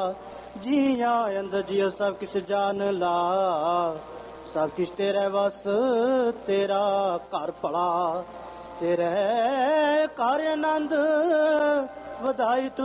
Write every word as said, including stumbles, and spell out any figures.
जिया अंदर जियो सब किश जान ला, सब किश तेरे बस तेरा घर भला, तेरे घर आनंद वधाई तू